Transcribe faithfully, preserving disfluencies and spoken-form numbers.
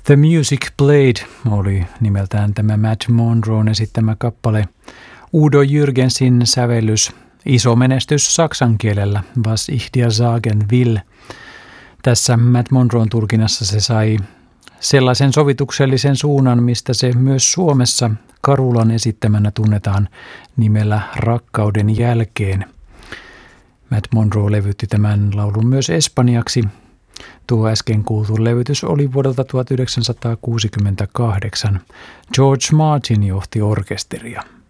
The Music Played oli nimeltään tämä Matt Monron esittämä kappale. Udo Jürgensin sävellys, iso menestys saksan kielellä, Was ich dir sagen will. Tässä Matt Monron tulkinnassa se sai sellaisen sovituksellisen suunnan, mistä se myös Suomessa Karulan esittämänä tunnetaan nimellä Rakkauden jälkeen. Matt Monro levytti tämän laulun myös espanjaksi. Tuo äsken kuultu levytys oli vuodelta tuhatyhdeksänsataakuusikymmentäkahdeksan. George Martin johti orkesteria.